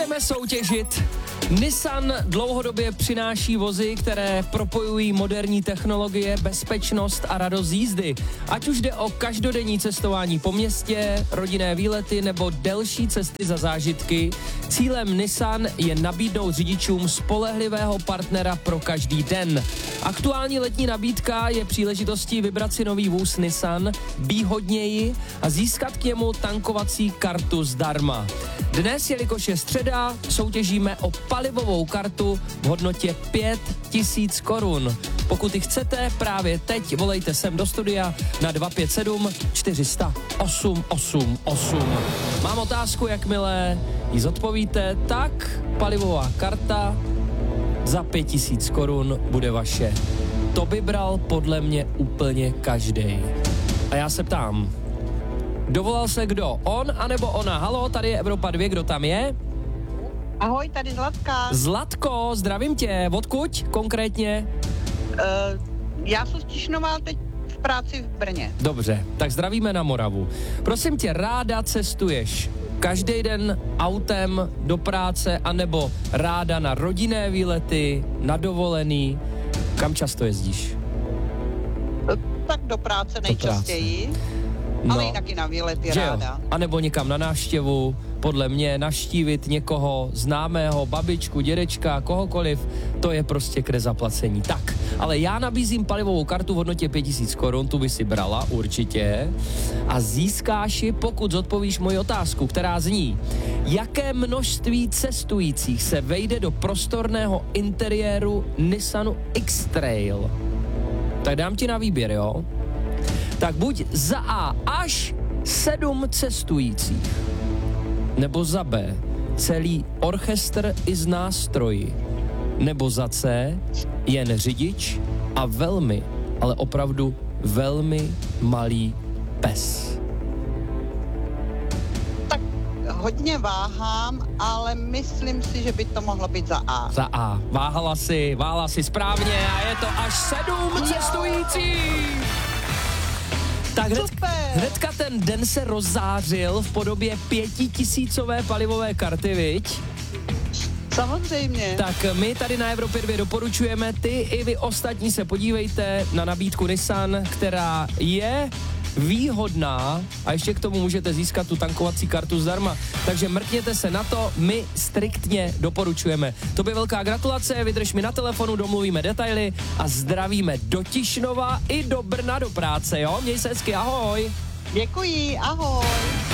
jdeme soutěžit. Nissan dlouhodobě přináší vozy, které propojují moderní technologie, bezpečnost a radost jízdy. Ať už jde o každodenní cestování po městě, rodinné výlety nebo delší cesty za zážitky, cílem Nissan je nabídnout řidičům spolehlivého partnera pro každý den. Aktuální letní nabídka je příležitostí vybrat si nový vůz Nissan výhodněji a získat k němu tankovací kartu zdarma. Dnes, jelikož je středa, soutěžíme o palivovou kartu v hodnotě 5 000 korun. Pokud ji chcete, právě teď volejte sem do studia na 257 408 888. Mám otázku, jakmile ji zodpovíte, tak palivová karta za 5 000 korun bude vaše. To by bral podle mě úplně každej. A já se ptám, dovolal se kdo? On anebo ona? Halo, tady je Evropa 2, kdo tam je? Ahoj, tady Zlatka. Zlatko, zdravím tě. Odkud konkrétně? Já jsem z Tišnova, teď v práci v Brně. Dobře, tak zdravíme na Moravu. Prosím tě, ráda cestuješ každý den autem do práce, anebo ráda na rodinné výlety, na dovolený? Kam často jezdíš? Tak do práce nejčastěji, ale jinak i na výlety ráda. A nebo někam na návštěvu, podle mě navštívit někoho známého, babičku, dědečka, kohokoliv, to je prostě k nezaplacení. Tak, ale já nabízím palivovou kartu v hodnotě 5 000 korun, tu by si brala určitě a získáš ji, pokud zodpovíš moji otázku, která zní: jaké množství cestujících se vejde do prostorného interiéru Nissanu X-Trail? Tak dám ti na výběr, jo? Tak buď za A až 7 cestujících, nebo za B celý orchestr i z nástroji, nebo za C jen řidič a velmi, ale opravdu velmi malý pes. Tak hodně váhám, ale myslím si, že by to mohlo být za A. Za A. Váhala si správně a je to až 7 cestujících. Tak hnedka ten den se rozzářil v podobě 5 000 palivové karty, viď? Samozřejmě. Tak my tady na Evropě 2 doporučujeme, ty i vy ostatní se podívejte na nabídku Nissan, která je výhodná a ještě k tomu můžete získat tu tankovací kartu zdarma. Takže mrkněte se na to, my striktně doporučujeme. Tobě velká gratulace, vydrž mi na telefonu, domluvíme detaily a zdravíme do Tišnova i do Brna do práce, jo? Měj se hezky, ahoj. Děkuji, ahoj.